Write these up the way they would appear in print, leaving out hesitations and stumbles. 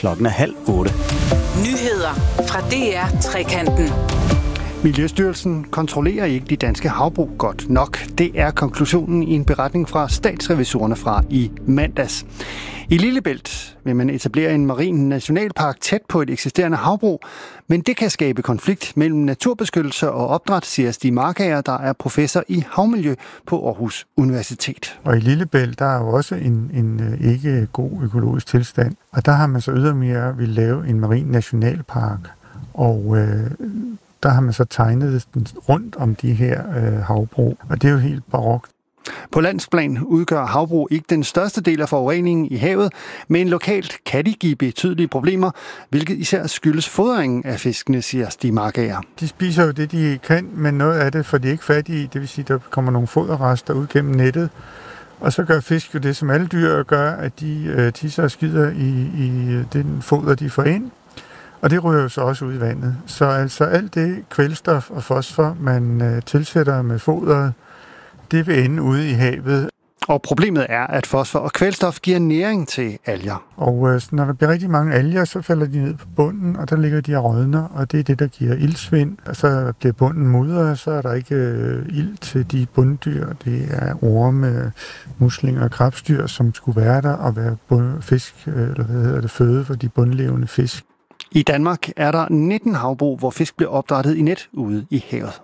Klokken er 7:30. Nyheder fra DR Trekanten. Miljøstyrelsen kontrollerer ikke de danske havbrug godt nok. Det er konklusionen i en beretning fra statsrevisorerne fra i mandags. I Lillebælt vil man etablere en marin nationalpark tæt på et eksisterende havbrug, men det kan skabe konflikt mellem naturbeskyttelse og opdræt, siger Stig Markager, der er professor i havmiljø på Aarhus Universitet. Og i Lillebælt, der er jo også en ikke god økologisk tilstand, og der har man så ydermere vil lave en marin nationalpark, og der har man så tegnet den rundt om de her havbrug, og det er jo helt barokt. På landsplan udgør havbrug ikke den største del af forureningen i havet, men lokalt kan de give betydelige problemer, hvilket især skyldes fodringen af fiskene, siger Stig Markager. De spiser jo det, de kan, men noget af det får de ikke fat i. Det vil sige, at der kommer nogle foderrester ud gennem nettet. Og så gør fisk jo det, som alle dyr gør, at de tisser og skider i den foder, de får ind. Og det ryger jo så også ud i vandet. Så altså alt det kvælstof og fosfor, man tilsætter med foderet, det vil ende ude i havet. Og problemet er, at fosfor og kvælstof giver næring til alger. Og når der bliver rigtig mange alger, så falder de ned på bunden, og der ligger de og rådner, og det er det, der giver iltsvind. Og så bliver bunden mudret, så er der ikke ild til de bunddyr. Det er orme, muslinger og krebsdyr, som skulle være der og være fisk, eller føde for de bundlevende fisk. I Danmark er der 19 havbrug, hvor fisk bliver opdrættet i net ude i havet.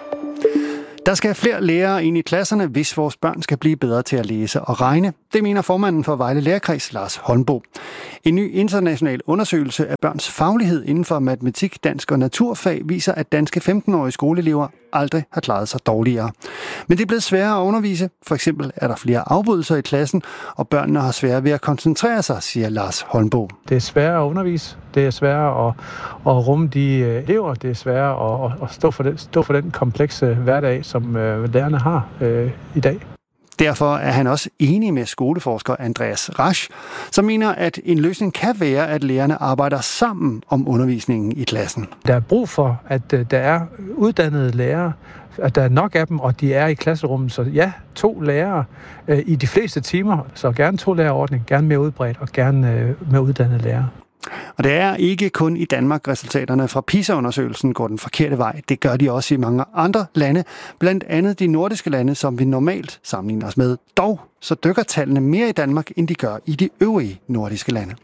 Der skal flere lærere ind i klasserne, hvis vores børn skal blive bedre til at læse og regne. Det mener formanden for Vejle Lærerkreds, Lars Holmbo. En ny international undersøgelse af børns faglighed inden for matematik, dansk og naturfag viser, at danske 15-årige skoleelever aldrig har klaret sig dårligere. Men det er blevet sværere at undervise. For eksempel er der flere afbrydelser i klassen, og børnene har sværere ved at koncentrere sig, siger Lars Holmbo. Det er sværere at undervise. Det er sværere at rumme de elever. Det er sværere at stå for den komplekse hverdag, som lærerne har i dag. Derfor er han også enig med skoleforsker Andreas Rasch, som mener, at en løsning kan være, at lærerne arbejder sammen om undervisningen i klassen. Der er brug for, at der er uddannede lærere, at der er nok af dem, og de er i klasserummet. Så ja, 2 lærere i de fleste timer, så gerne 2 lærerordning, gerne mere udbredt og gerne med uddannede lærere. Og det er ikke kun i Danmark, resultaterne fra PISA-undersøgelsen går den forkerte vej. Det gør de også i mange andre lande, blandt andet de nordiske lande, som vi normalt sammenligner os med. Dog så dykker tallene mere i Danmark, end de gør i de øvrige nordiske lande.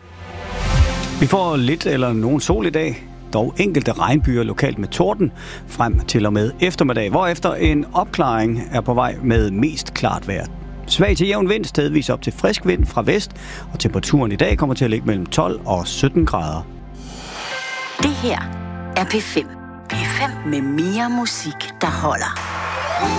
Vi får lidt eller nogen sol i dag, dog enkelte regnbyer lokalt med torden frem til og med eftermiddag, hvorefter en opklaring er på vej med mest klart vejr. Svag til jævn vind, stedvis op til frisk vind fra vest, og temperaturen i dag kommer til at ligge mellem 12 og 17 grader. Det her er P5. P5 med mere musik, der holder.